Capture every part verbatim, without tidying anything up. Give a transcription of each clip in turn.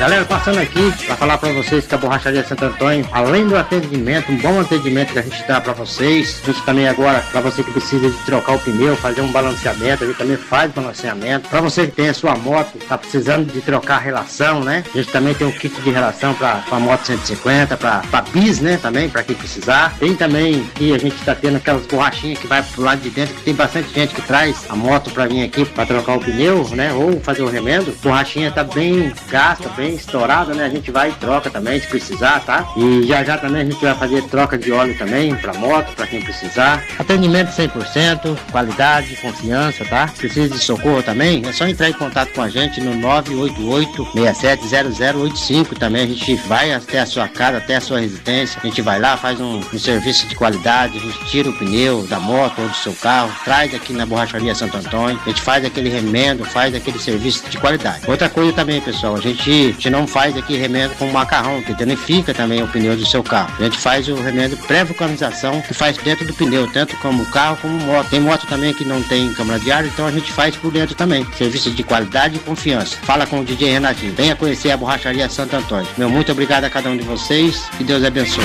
Galera, passando aqui para falar para vocês que a Borracharia Santo Antônio, além do atendimento, um bom atendimento que a gente dá para vocês, a gente também agora, para você que precisa de trocar o pneu, fazer um balanceamento, a gente também faz balanceamento. Para você que tem a sua moto, tá precisando de trocar a relação, né? A gente também tem um kit de relação para a moto cento e cinquenta, para bis, né? Também, para quem precisar. Tem também que a gente tá tendo aquelas borrachinhas que vai pro lado de dentro, que tem bastante gente que traz a moto para vir aqui para trocar o pneu, né? Ou fazer o remendo. Borrachinha tá bem gasta, bem estourada, né? A gente vai e troca também se precisar, tá? E já já também a gente vai fazer troca de óleo também para moto, para quem precisar. Atendimento cem por cento, qualidade, confiança, tá? Precisa de socorro também? É só entrar em contato com a gente no nove oito oito, seis sete zero zero oito cinco. Também a gente vai até a sua casa, até a sua residência. A gente vai lá, faz um, um serviço de qualidade, a gente tira o pneu da moto ou do seu carro, traz aqui na Borracharia Santo Antônio, a gente faz aquele remendo, faz aquele serviço de qualidade. Outra coisa também, pessoal, a gente, a gente não faz aqui remendo com macarrão, que danifica também o pneu do seu carro. A gente faz o remendo pré-vulcanização, que faz dentro do pneu, tanto como carro como moto. Tem moto também que não tem câmara de ar, então a gente faz por dentro também. Serviço de qualidade e confiança. Fala com o D J Renatinho. Venha conhecer a Borracharia Santo Antônio. Meu muito obrigado a cada um de vocês. Que Deus abençoe.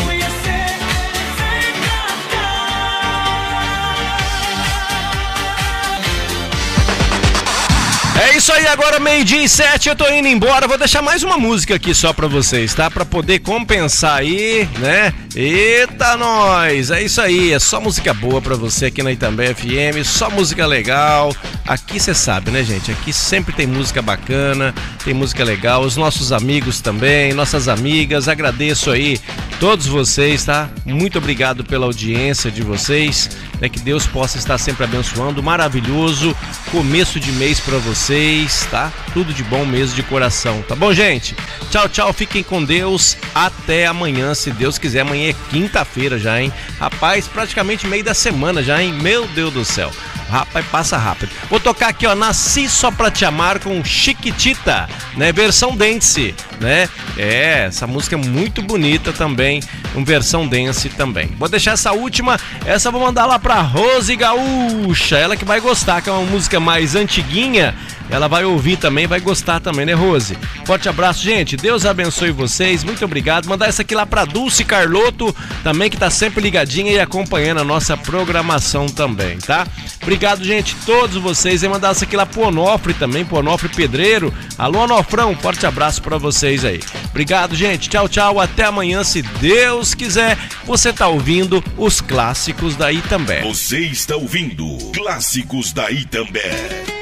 É isso aí, agora meio-dia e sete, eu tô indo embora, vou deixar mais uma música aqui só pra vocês, tá? Pra poder compensar aí, né? Eita, nós! É isso aí, é só música boa pra você aqui na Itambé F M, só música legal. Aqui você sabe, né, gente? Aqui sempre tem música bacana, tem música legal, os nossos amigos também, nossas amigas, agradeço aí todos vocês, tá? Muito obrigado pela audiência de vocês, né? Que Deus possa estar sempre abençoando, maravilhoso começo de mês pra vocês, tá? Tudo de bom mesmo, de coração, tá bom, gente? Tchau, tchau, fiquem com Deus, até amanhã, se Deus quiser. Amanhã é quinta-feira já, hein? Rapaz, praticamente meio da semana já, hein? Meu Deus do céu. Rapaz, passa rápido. Vou tocar aqui, ó, Nasci Só Pra Te Amar com Chiquitita, né? Versão dance, né? É, essa música é muito bonita também, uma versão dance também. Vou deixar essa última, essa eu vou mandar lá pra Rose Gaúcha, ela que vai gostar, que é uma música mais antiguinha. Ela vai ouvir também, vai gostar também, né, Rose? Forte abraço, gente. Deus abençoe vocês. Muito obrigado. Mandar essa aqui lá pra Dulce Carlotto, também, que tá sempre ligadinha e acompanhando a nossa programação também, tá? Obrigado, gente, todos vocês. E mandar essa aqui lá pro Onofre também, pro Onofre Pedreiro. Alô, Onofrão, forte abraço pra vocês aí. Obrigado, gente. Tchau, tchau. Até amanhã, se Deus quiser. Você tá ouvindo os clássicos da Itambé. Você está ouvindo Clássicos da Itambé.